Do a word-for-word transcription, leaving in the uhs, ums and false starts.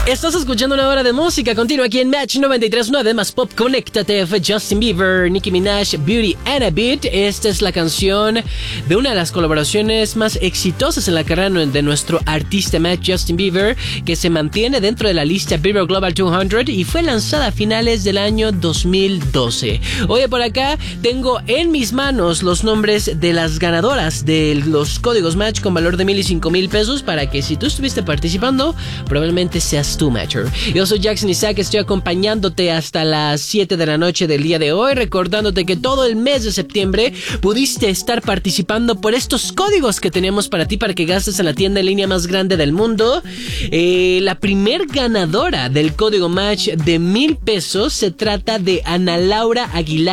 Estás escuchando una hora de música continua aquí en Match noventa y tres punto nueve más Pop. Conéctate. Fue Justin Bieber, Nicki Minaj, Beauty and a Beat. Esta es la canción de una de las colaboraciones más exitosas en la carrera de nuestro artista Match, Justin Bieber, que se mantiene dentro de la lista Billboard Global doscientos y fue lanzada a finales del año dos mil doce. Oye, por acá tengo en mis manos los nombres de las ganadoras de los códigos Match con valor de mil y cinco mil pesos para que si tú estuviste participando, probablemente seas tu Matcher. Yo soy Jackson Isaac, estoy acompañándote hasta las siete de la noche del día de hoy, recordándote que todo el mes de septiembre pudiste estar participando por estos códigos que tenemos para ti para que gastes en la tienda en línea más grande del mundo. Eh, la primer ganadora del código Match de mil pesos se trata de Ana Laura Aguilar.